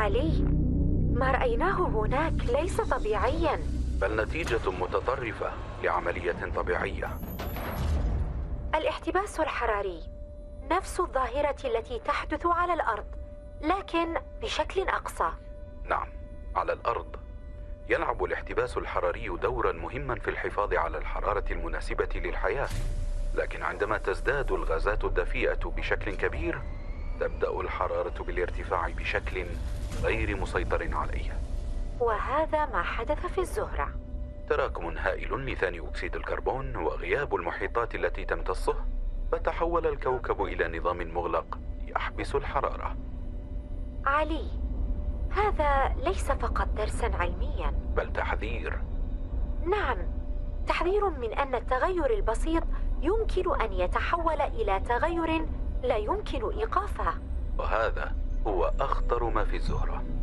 علي، ما رأيناه هناك ليس طبيعياً، بل نتيجة متطرفة لعملية طبيعية. الاحتباس الحراري نفس الظاهرة التي تحدث على الأرض، لكن بشكل أقصى. نعم، على الأرض يلعب الاحتباس الحراري دورا مهما في الحفاظ على الحرارة المناسبة للحياة، لكن عندما تزداد الغازات الدفيئة بشكل كبير تبدأ الحرارة بالارتفاع بشكل غير مسيطر عليه. وهذا ما حدث في الزهرة. تراكم هائل لثاني أكسيد الكربون وغياب المحيطات التي تمتصه، فتحول الكوكب إلى نظام مغلق يحبس الحرارة. علي، هذا ليس فقط درساً علمياً، بل تحذير. نعم، تحذير من أن التغير البسيط يمكن أن يتحول إلى تغير لا يمكن إيقافه. وهذا هو أخطر ما في الزهرة.